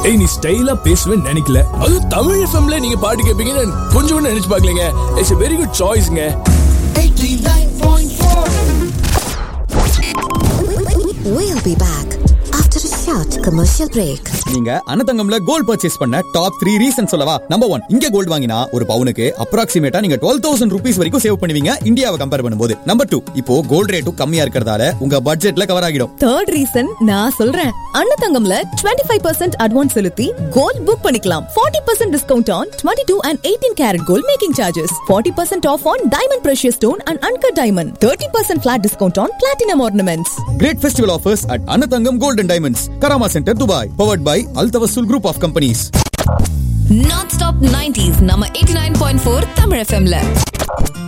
ஏய் நீ ஸ்டைலா பேசுவேன்னு நினைக்கல, அது தமிழ் எஃப்எம்ல நீங்க பாட்டு கேட்பீங்கன்னு கொஞ்சம் கூட நினைச்சு பார்க்கலங்க. It's a very good choiceங்க. 89.4. We'll be back after a short commercial break. நீங்க அனதங்கம்ல கோல்ட் பர்ச்சேஸ் பண்ண டாப் 3 ரீசன் சொல்லவா? நம்பர் 1, இங்க கோல்ட் வாங்கினா ஒரு பவுனுக்கு அப்ராக்சிமேட்டா நீங்க 12,000 rupees வரைக்கும் சேவ் பண்ணுவீங்க இந்தியாவை கம்பேர் பண்ணும்போது. நம்பர் 2, இப்போ கோல்ட் ரேட்டும் கம்மியா இருக்கிறதால உங்க பட்ஜெட்ல கவர் ஆகிடும். தேர்ட் ரீசன் நான் சொல்றேன். அன்னதங்கம்ல 25% அட்வான்ஸ் செலுத்தி கோல்ட் புக் பண்ணிக்கலாம். 40% discount on 22 and 18 karat gold making charges. 40% off on diamond precious stone and uncut diamond. 30% flat discount on platinum ornaments. Great festival offers at Anatangam Gold and Diamonds, Karama Center, Dubai. Powered by Al Tawassul Group of Companies. Non-stop 90s நம்ம 89.4 தமிழ் எஃப்எம்ல